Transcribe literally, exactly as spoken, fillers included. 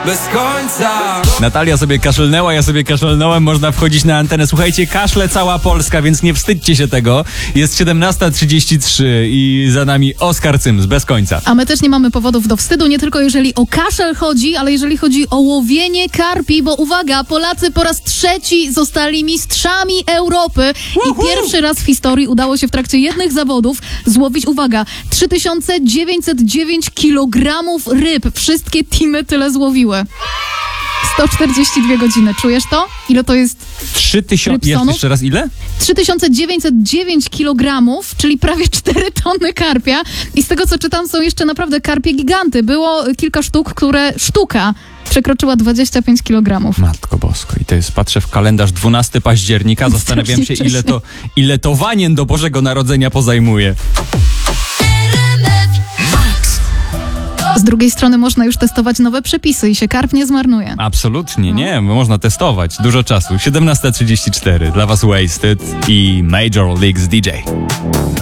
Bez końca. Natalia sobie kaszlnęła, ja sobie kaszlnąłem, można wchodzić na antenę. Słuchajcie, kaszle cała Polska, więc nie wstydźcie się tego. Jest siedemnasta trzydzieści trzy i za nami Oskar Cyms, bez końca. A my też nie mamy powodów do wstydu, nie tylko jeżeli o kaszel chodzi, ale jeżeli chodzi o łowienie karpi, bo uwaga, Polacy po raz trzeci zostali mistrzami Europy i pierwszy raz w historii udało się w trakcie jednych zawodów złowić, uwaga, trzy tysiące dziewięćset dziewięć kilogramów ryb. Wszystkie teamy tyle złowiły. sto czterdzieści dwie godziny. Czujesz to? Ile to jest trzy tysiące... Jest rybsonów? jeszcze raz ile? trzy tysiące dziewięćset dziewięć kilogramów, czyli prawie cztery tony karpia. I z tego, co czytam, są jeszcze naprawdę karpie giganty. Było kilka sztuk, które sztuka przekroczyła dwadzieścia pięć kilogramów. Matko bosko. I to jest, patrzę w kalendarz dwunastego października, zastanawiam się, ile to, ile to wanien do Bożego Narodzenia pozajmuje. Z drugiej strony można już testować nowe przepisy i się karp nie zmarnuje. Absolutnie, nie. Można testować. Dużo czasu. siedemnasta trzydzieści cztery. Dla was Wasted i Major Leagues D J.